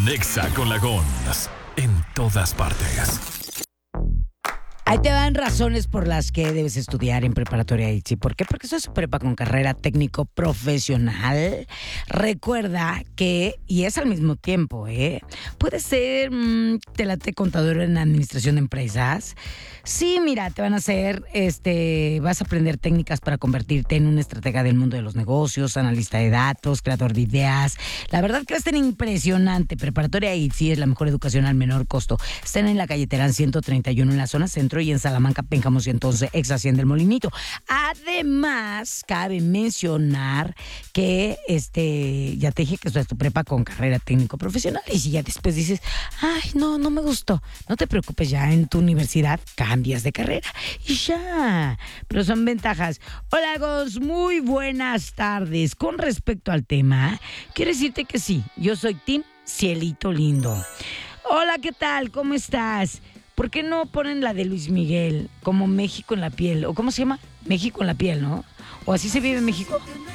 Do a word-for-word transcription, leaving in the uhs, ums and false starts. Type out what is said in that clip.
Conexa con la Gons. En todas partes. Ahí te van razones por las que debes estudiar en preparatoria I T S I. ¿Por qué? Porque eso es prepa con carrera técnico profesional. Recuerda que, y es al mismo tiempo, ¿eh? Puede ser, mmm, te late contador en administración de empresas. Sí, mira, te van a hacer, este, vas a aprender técnicas para convertirte en una estratega del mundo de los negocios, analista de datos, creador de ideas. La verdad que va a estar impresionante. Preparatoria I T S I es la mejor educación al menor costo. Están en la calle Terán ciento treinta y uno en la zona centro y en Salamanca, Pénjamo ciento once, ex Hacienda del Molinito. Además, cabe mencionar que, este, ya te dije que esto es tu prepa con carrera técnico profesional. Y si ya después dices, ay, no, no me gustó, no te preocupes, ya en tu universidad cambias de carrera y ya. Pero son ventajas. Hola, Gons, muy buenas tardes. Con respecto al tema, quiero decirte que sí, yo soy Team Cielito Lindo. Hola, ¿qué tal? ¿Cómo estás? ¿Por qué no ponen la de Luis Miguel como México en la piel? ¿O cómo se llama? México en la piel, ¿no? ¿O así se vive en México?